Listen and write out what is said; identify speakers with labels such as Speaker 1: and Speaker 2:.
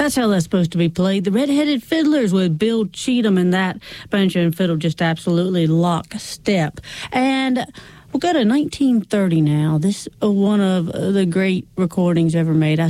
Speaker 1: That's how that's supposed to be played. The Red-Headed Fiddlers with Bill Cheatham and that banjo and fiddle just absolutely lockstep. And we'll go to 1930 now. This is one of the great recordings ever made. I